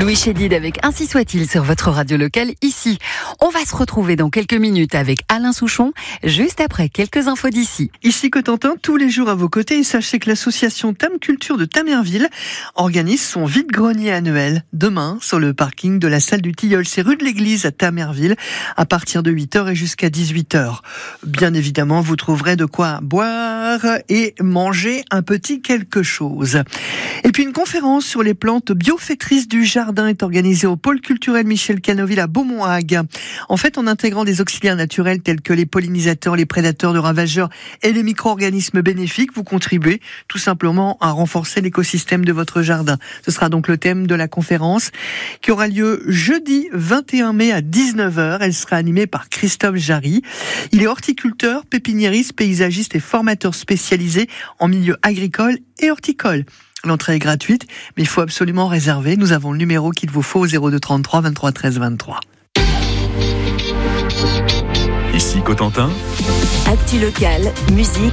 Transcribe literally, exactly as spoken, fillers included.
Louis Chédid avec Ainsi soit-il sur votre radio locale ici. On va se retrouver dans quelques minutes avec Alain Souchon, juste après quelques infos d'ici. Ici Cotentin, tous les jours à vos côtés, et sachez que l'association Tam Culture de Tamerville organise son vide-grenier annuel demain sur le parking de la salle du Tilleul. C'est rue de l'Église à Tamerville à partir de huit heures et jusqu'à dix-huit heures. Bien évidemment, vous trouverez de quoi boire et manger un petit quelque chose. Et puis une conférence sur les plantes biofaitrices du jardin est organisée au pôle culturel Michel Canoville à Beaumont-Hague. En fait, en intégrant des auxiliaires naturels tels que les pollinisateurs, les prédateurs de ravageurs et les micro-organismes bénéfiques, vous contribuez tout simplement à renforcer l'écosystème de votre jardin. Ce sera donc le thème de la conférence qui aura lieu jeudi vingt et un mai à dix-neuf heures. Elle sera animée par Christophe Jarry. Il est horticulteur, pépiniériste, paysagiste et formateur spécialisé en milieu agricole et horticole. L'entrée est gratuite, mais il faut absolument réserver. Nous avons le numéro qu'il vous faut au zéro deux trente-trois vingt-trois treize vingt-trois. Ici Cotentin. Actu local, musique,